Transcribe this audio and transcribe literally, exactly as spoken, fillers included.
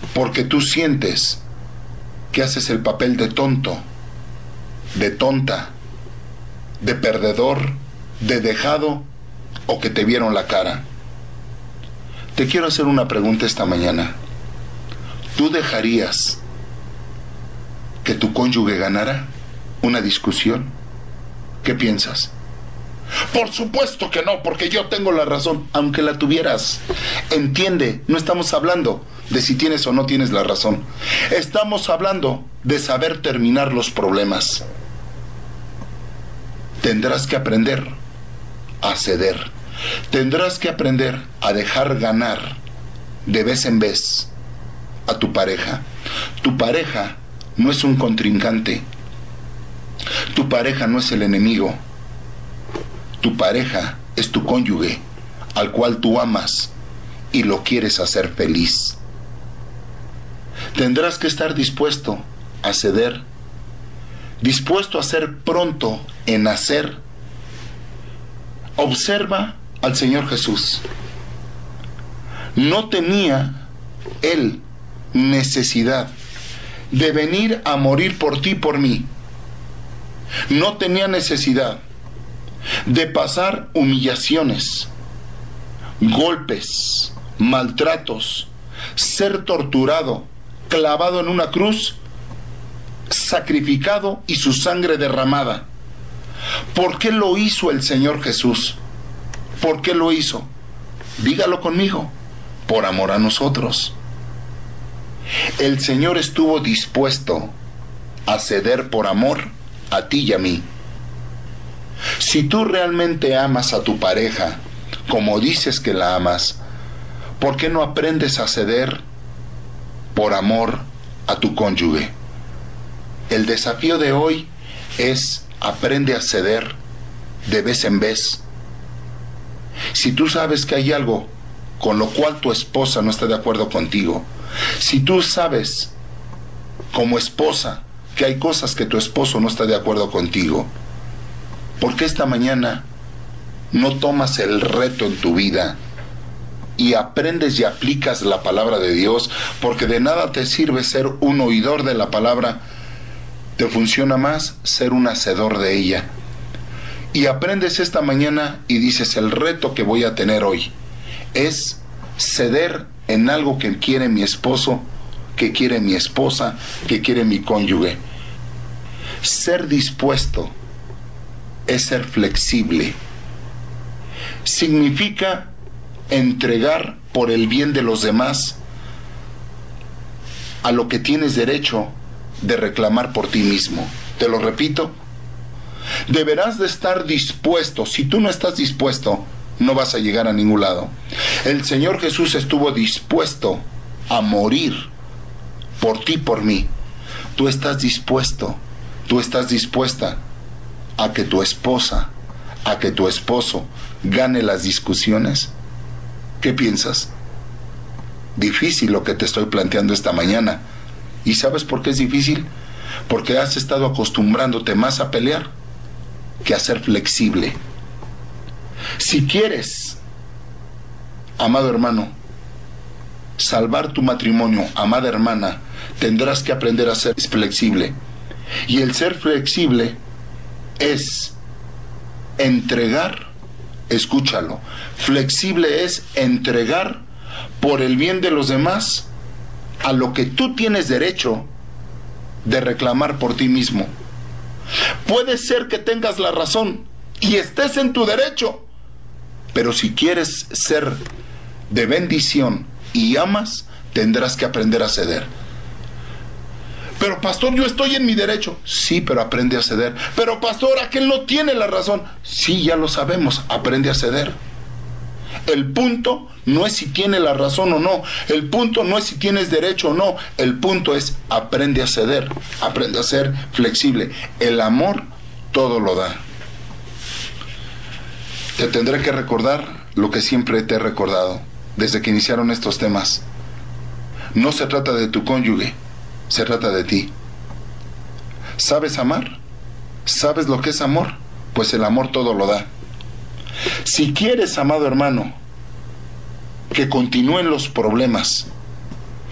porque tú sientes que haces el papel de tonto, de tonta, de perdedor, de dejado, o que te vieron la cara. Te quiero hacer una pregunta esta mañana. ¿Tú dejarías que tu cónyuge ganara una discusión? ¿Qué piensas? Por supuesto que no, porque yo tengo la razón, aunque la tuvieras. Entiende, no estamos hablando de si tienes o no tienes la razón. Estamos hablando de saber terminar los problemas. Tendrás que aprender a ceder. Tendrás que aprender a dejar ganar de vez en vez a tu pareja. Tu pareja no es un contrincante. Tu pareja no es el enemigo. Tu pareja es tu cónyuge, al cual tú amas y lo quieres hacer feliz. Tendrás que estar dispuesto a ceder, dispuesto a ser pronto en hacer. Observa al Señor Jesús. No tenía Él necesidad de venir a morir por ti y por mí. No tenía necesidad de pasar humillaciones, golpes, maltratos, ser torturado, clavado en una cruz, sacrificado y su sangre derramada. ¿Por qué lo hizo el Señor Jesús? ¿Por qué lo hizo? Dígalo conmigo. Por amor a nosotros. El Señor estuvo dispuesto a ceder por amor a ti y a mí. Si tú realmente amas a tu pareja, como dices que la amas, ¿por qué no aprendes a ceder por amor a tu cónyuge? El desafío de hoy es: aprende a ceder de vez en vez. Si tú sabes que hay algo con lo cual tu esposa no está de acuerdo contigo, si tú sabes como esposa que hay cosas que tu esposo no está de acuerdo contigo, ¿por qué esta mañana no tomas el reto en tu vida y aprendes y aplicas la palabra de Dios? Porque de nada te sirve ser un oidor de la palabra, te funciona más ser un hacedor de ella. Y aprendes esta mañana y dices: el reto que voy a tener hoy es ceder en algo que quiere mi esposo, que quiere mi esposa, que quiere mi cónyuge. Ser dispuesto es ser flexible. Significa entregar por el bien de los demás a lo que tienes derecho de reclamar por ti mismo. Te lo repito, deberás de estar dispuesto. Si tú no estás dispuesto, no vas a llegar a ningún lado. El Señor Jesús estuvo dispuesto a morir por ti y por mí. Tú estás dispuesto, tú estás dispuesta a que tu esposa, a que tu esposo gane las discusiones. ¿Qué piensas? Difícil lo que te estoy planteando esta mañana. ¿Y sabes por qué es difícil? Porque has estado acostumbrándote más a pelear que a ser flexible. Si quieres, amado hermano, salvar tu matrimonio, amada hermana, tendrás que aprender a ser flexible. Y el ser flexible es entregar, escúchalo, flexible es entregar por el bien de los demás a lo que tú tienes derecho de reclamar por ti mismo. Puede ser que tengas la razón y estés en tu derecho, pero si quieres ser de bendición y amas, tendrás que aprender a ceder. Pero pastor, yo estoy en mi derecho. Sí, pero aprende a ceder. Pero pastor, aquel no tiene la razón. Sí, ya lo sabemos, aprende a ceder. El punto no es si tiene la razón o no. El punto no es si tienes derecho o no. El punto es aprende a ceder, aprende a ser flexible. El amor todo lo da. Te tendré que recordar lo que siempre te he recordado desde que iniciaron estos temas. No se trata de tu cónyuge, se trata de ti. ¿Sabes amar? ¿Sabes lo que es amor? Pues el amor todo lo da. Si quieres, amado hermano, que continúen los problemas,